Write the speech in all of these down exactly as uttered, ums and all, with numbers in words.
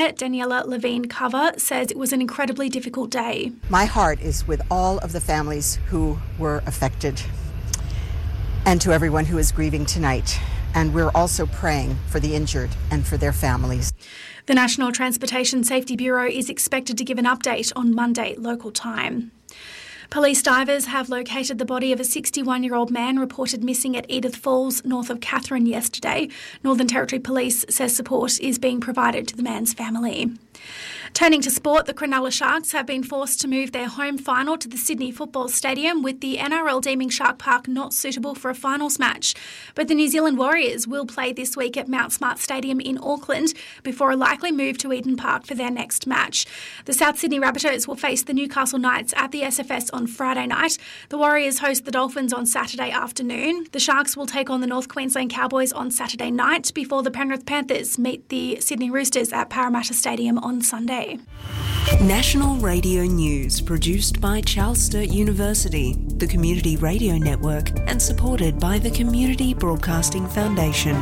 Daniela Levine Cover says it was an incredibly difficult day. My heart is with all of the families who were affected and to everyone who is grieving tonight. And we're also praying for the injured and for their families. The National Transportation Safety Bureau is expected to give an update on Monday local time. Police divers have located the body of a sixty-one-year-old man reported missing at Edith Falls, north of Katherine, yesterday. Northern Territory Police says support is being provided to the man's family. Turning to sport, the Cronulla Sharks have been forced to move their home final to the Sydney Football Stadium, with the N R L deeming Shark Park not suitable for a finals match. But the New Zealand Warriors will play this week at Mount Smart Stadium in Auckland before a likely move to Eden Park for their next match. The South Sydney Rabbitohs will face the Newcastle Knights at the S F S on Friday night. The Warriors host the Dolphins on Saturday afternoon. The Sharks will take on the North Queensland Cowboys on Saturday night before the Penrith Panthers meet the Sydney Roosters at Parramatta Stadium on Sunday. National Radio News, produced by Charles Sturt University, the Community Radio Network, and supported by the Community Broadcasting Foundation.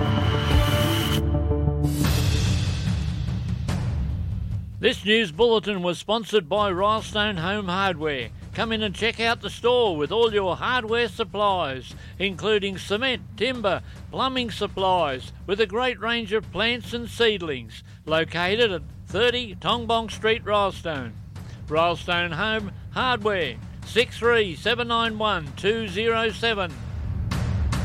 This news bulletin was sponsored by Rylestone Home Hardware. Come in and check out the store with all your hardware supplies, including cement, timber, plumbing supplies, with a great range of plants and seedlings. Located at thirty Tongbong Street, Rylestone. Rylestone Home Hardware, six three seven nine one two zero seven.